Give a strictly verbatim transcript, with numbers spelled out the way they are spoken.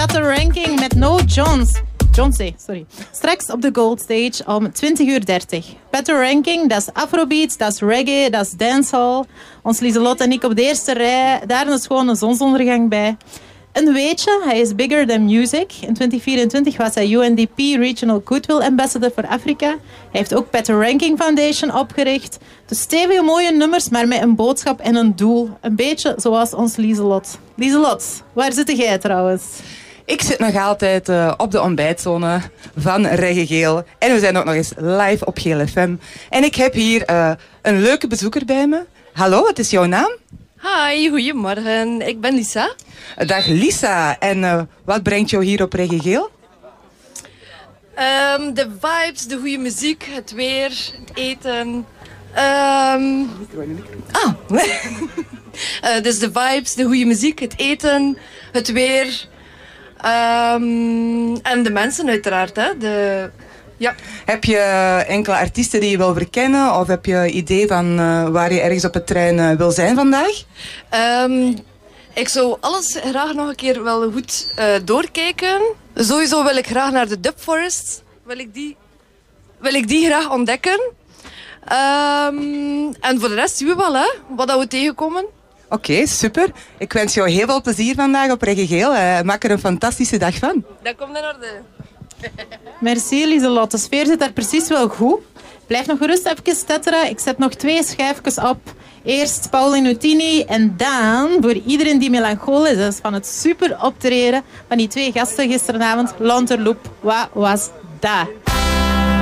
Better Ranking met No Jones. Jonesy, sorry. Straks op de Gold Stage om twintig uur dertig. Better Ranking, dat is Afrobeats, dat is reggae, dat is dancehall. Ons Lieselotte en ik op de eerste rij. Daar is gewoon een zonsondergang bij. Een weetje, hij is bigger than music. In twintig vierentwintig was hij U N D P Regional Goodwill Ambassador voor Afrika. Hij heeft ook Better Ranking Foundation opgericht. Dus stevige mooie nummers, maar met een boodschap en een doel. Een beetje zoals ons Lieselot. Lieselot, waar zit jij trouwens? Ik zit nog altijd uh, op de ontbijtzone van Reggae Geel. En we zijn ook nog eens live op Geel F M. En ik heb hier uh, een leuke bezoeker bij me. Hallo, wat is jouw naam? Hi, goedemorgen. Ik ben Lisa. Dag Lisa. En uh, wat brengt jou hier op Reggae Geel? Um, de vibes, de goede muziek, het weer, het eten. Um, ah. uh, dus de vibes, de goede muziek, het eten, het weer. Um, en de mensen uiteraard. Hè. De, ja. Heb je enkele artiesten die je wil verkennen? Of heb je idee van uh, waar je ergens op het trein uh, wil zijn vandaag? Um, ik zou alles graag nog een keer wel goed uh, doorkijken. Sowieso wil ik graag naar de Dub Forest. Wil ik die, wil ik die graag ontdekken. Um, en voor de rest zien we wel hè, wat dat we tegenkomen. Oké, okay, super. Ik wens jou heel veel plezier vandaag op Reggae Geel. Uh, maak er een fantastische dag van. Dat komt in orde. Merci Lieselotte. De sfeer zit daar precies wel goed. Blijf nog gerust even stetteren. Ik zet nog twee schijfjes op. Eerst Paolo Nutini en dan, voor iedereen die melancholisch is van het super optreden van die twee gasten gisteravond, Lanterloop. Wat was dat?